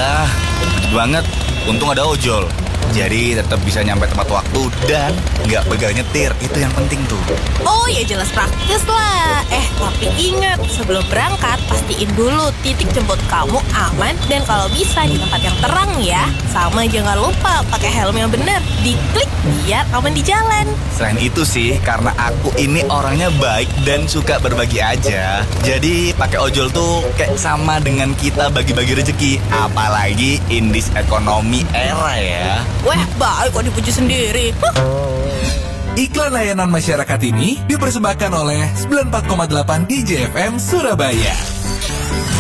Ya, banget. Untung ada ojol. Jadi tetap bisa nyampe tepat waktu dan nggak pegal nyetir. Itu yang penting tuh. Oh ya jelas praktis lah. Tapi ingat, sebelum berangkat pastiin dulu titik jemput kamu aman dan kalau bisa di tempat yang terang ya. Sama jangan lupa pakai helm yang bener. Diklik biar aman di jalan. Selain itu sih, karena aku ini orangnya baik dan suka berbagi aja. Jadi pakai ojol tuh kayak sama dengan kita bagi-bagi rezeki. Apalagi in this economy era ya. Wah, baik kok dipuji sendiri. Iklan layanan masyarakat ini dipersembahkan oleh 94,8 DJ FM Surabaya.